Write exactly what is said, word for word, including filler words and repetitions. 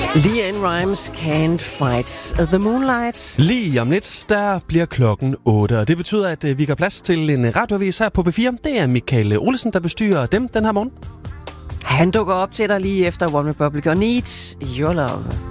LeAnn Rimes Can't Fight the Moonlight. Lige om lidt, der bliver klokken otte, og det betyder, at vi gør plads til en radioavis her på P fire. Det er Michael Olesen, der bestyrer dem den her morgen. Han dukker op til dig lige efter One Republic og Needs Your Love.